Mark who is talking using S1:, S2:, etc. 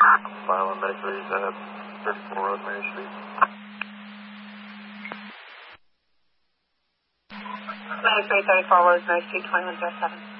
S1: Mile and Bakeries at 34 Rosemary Street.
S2: Bakery 34 Rosemary Street, 2107.